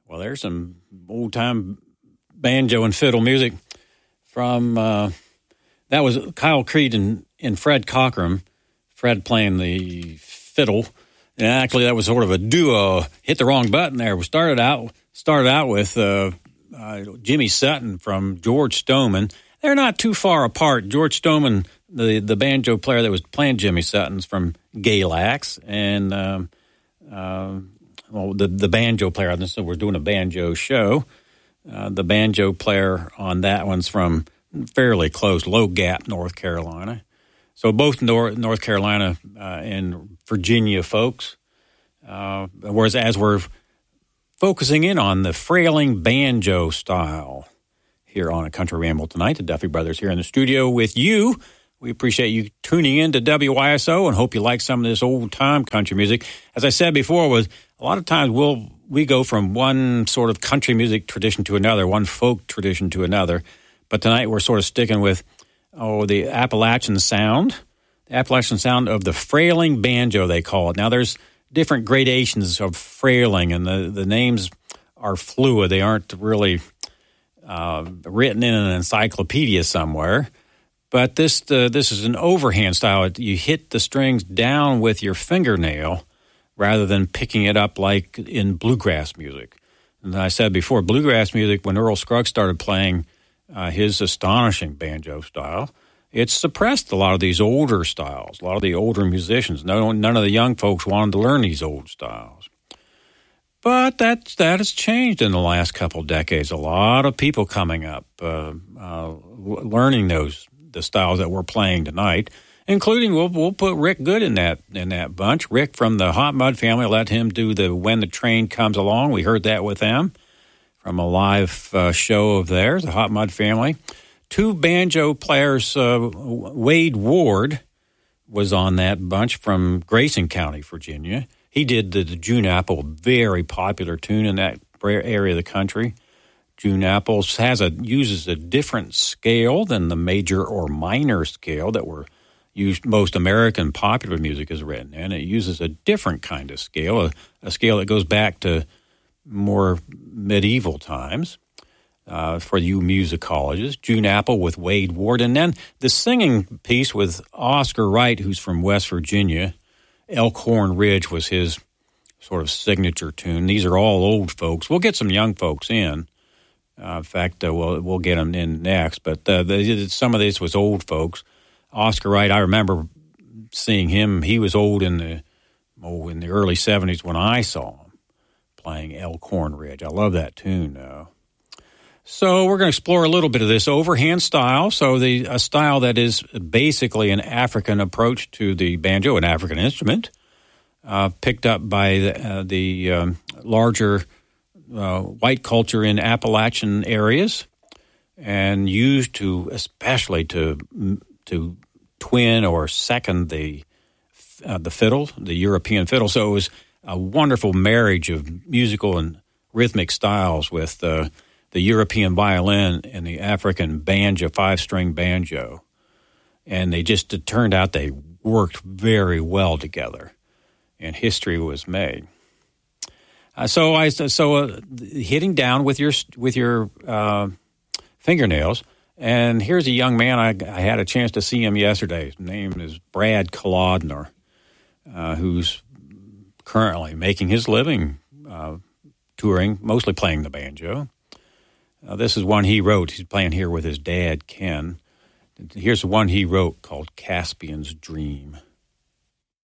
Well, there's some old-time banjo and fiddle music from, that was Kyle Creed and Fred Cockrum. Fred playing the fiddle. And actually, that was sort of a duo. Hit the wrong button there. We started out with Jimmy Sutton from George Stoneman. They're not too far apart. George Stoneman, the banjo player that was playing Jimmy Sutton's from Galax, and the banjo player. So we're doing a banjo show. The banjo player on that one's from fairly close, Low Gap, North Carolina. So both North Carolina and Virginia folks. Whereas as we're focusing in on the frailing banjo style here on A Country Ramble tonight, the Duffy Brothers here in the studio with you. We appreciate you tuning in to WYSO and hope you like some of this old-time country music. As I said before, a lot of times we go from one sort of country music tradition to another, one folk tradition to another. But tonight we're sort of sticking with the Appalachian sound of the frailing banjo, they call it. Now, there's different gradations of frailing, and the names are fluid. They aren't really written in an encyclopedia somewhere. But this is an overhand style. You hit the strings down with your fingernail rather than picking it up like in bluegrass music. And I said before, bluegrass music, when Earl Scruggs started playing his astonishing banjo style, it suppressed a lot of these older styles, a lot of the older musicians. None of the young folks wanted to learn these old styles. But that has changed in the last couple of decades. A lot of people coming up, learning the styles that we're playing tonight, including we'll put Rick Good in that bunch. Rick from the Hot Mud Family, let him do the When the Train Comes Along. We heard that with them from a live show of theirs, the Hot Mud Family. Two banjo players, Wade Ward was on that bunch from Grayson County, Virginia. He did the June Apple, very popular tune in that area of the country. June Apples uses a different scale than the major or minor scale that were used. Most American popular music is written in. It uses a different kind of scale, a scale that goes back to more medieval times. For you musicologists, June Apple with Wade Ward. And then the singing piece with Oscar Wright, who's from West Virginia. Elkhorn Ridge was his sort of signature tune. These are all old folks. We'll get some young folks in. In fact, we'll get them in next. But some of this was old folks. Oscar Wright, I remember seeing him. He was old in the early 70s when I saw him playing Elkhorn Ridge. I love that tune now. So we're going to explore a little bit of this overhand style. So a style that is basically an African approach to the banjo, an African instrument, picked up by the larger white culture in Appalachian areas, and used especially to twin or second the fiddle, the European fiddle. So it was a wonderful marriage of musical and rhythmic styles with the European violin and the African banjo, 5-string banjo. And it turned out they worked very well together, and history was made. So hitting down with your fingernails. And here's a young man, I had a chance to see him yesterday. His name is Brad Kolodner, who's currently making his living touring, mostly playing the banjo. This is one he wrote. He's playing here with his dad, Ken. Here's the one he wrote called Caspian's Dream.